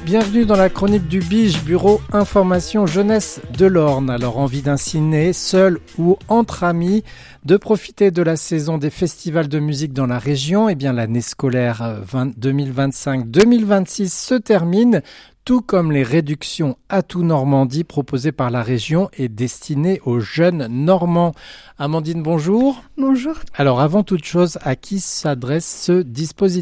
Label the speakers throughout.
Speaker 1: Bienvenue dans la chronique du BIGE, Bureau Information Jeunesse de l'Orne. Alors, envie d'un ciné, seul ou entre amis, de profiter de la saison des festivals de musique dans la région. Eh bien, l'année scolaire 2025-2026 se termine, tout comme les réductions Atout Normandie proposées par la région et destinées aux jeunes normands. Amandine, bonjour.
Speaker 2: Bonjour.
Speaker 1: Alors, avant toute chose, à qui s'adresse ce dispositif ?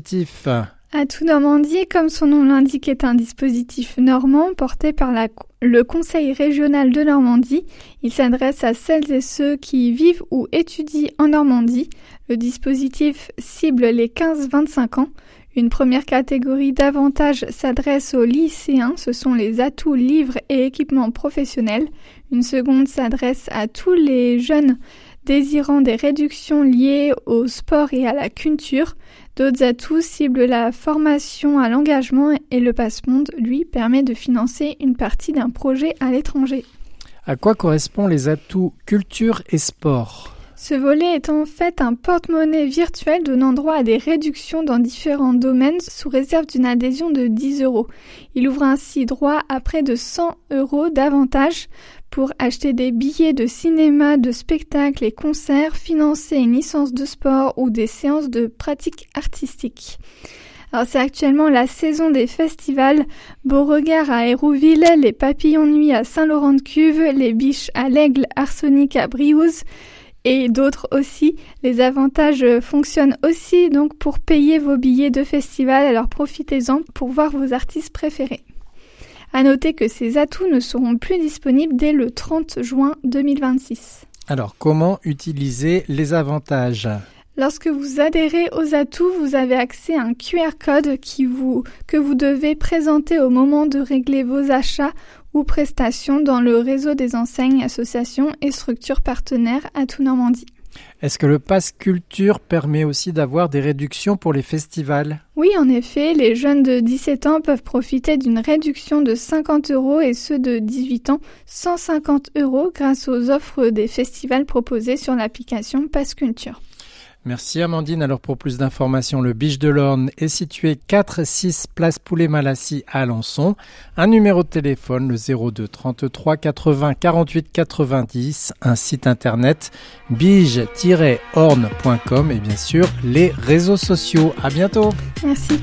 Speaker 2: Atout Normandie, comme son nom l'indique, est un dispositif normand porté par le Conseil régional de Normandie. Il s'adresse à celles et ceux qui vivent ou étudient en Normandie. Le dispositif cible les 15-25 ans. Une première catégorie d'avantages s'adresse aux lycéens, ce sont les atouts livres et équipements professionnels. Une seconde s'adresse à tous les jeunes désirant des réductions liées au sport et à la culture. D'autres atouts ciblent la formation à l'engagement et le Passe-Monde, lui, permet de financer une partie d'un projet à l'étranger.
Speaker 1: À quoi correspondent les atouts culture et sport ?
Speaker 2: Ce volet est en fait un porte-monnaie virtuel donnant droit à des réductions dans différents domaines sous réserve d'une adhésion de 10 €. Il ouvre ainsi droit à près de 100 € d'avantages pour acheter des billets de cinéma, de spectacles et concerts, financer une licence de sport ou des séances de pratique artistique. Alors c'est actuellement la saison des festivals, Beauregard à Hérouville, les Papillons de Nuit à Saint-Laurent-de-Cuve, les Biches à l'Aigle Arsenic à Briouze et d'autres aussi. Les avantages fonctionnent aussi donc pour payer vos billets de festival, alors profitez-en pour voir vos artistes préférés. À noter que ces atouts ne seront plus disponibles dès le 30 juin 2026.
Speaker 1: Alors, comment utiliser les avantages ?
Speaker 2: Lorsque vous adhérez aux atouts, vous avez accès à un QR code que vous devez présenter au moment de régler vos achats ou prestations dans le réseau des enseignes, associations et structures partenaires Atout Normandie.
Speaker 1: Est-ce que le Pass Culture permet aussi d'avoir des réductions pour les festivals ?
Speaker 2: Oui, en effet, les jeunes de 17 ans peuvent profiter d'une réduction de 50 € et ceux de 18 ans 150 € grâce aux offres des festivals proposées sur l'application Pass Culture.
Speaker 1: Merci Amandine. Alors pour plus d'informations, le BIGE de l'Orne est situé 4-6 place Poulet-Malassis à Alençon. Un numéro de téléphone, le 02 33 80 48 90. Un site internet bige-orne.com et bien sûr les réseaux sociaux. À bientôt.
Speaker 2: Merci.